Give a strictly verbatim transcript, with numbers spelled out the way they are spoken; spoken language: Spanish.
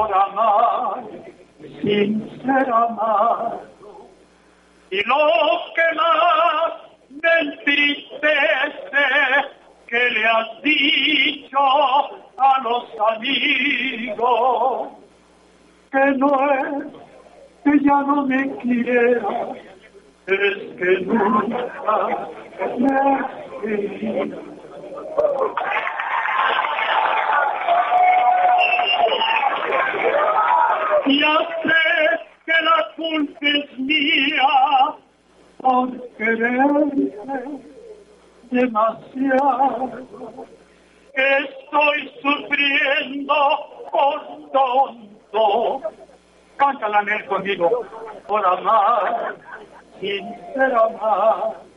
Por amar, sin ser amado. Y lo que más me entristece, que le has dicho a los amigos, que no es que ya no me quiera, es que nunca me has querido. Ya sé que la culpa es mía por quererte demasiado. Estoy sufriendo por tonto. Cántala, Nel, conmigo. Por amar, sin ser amado.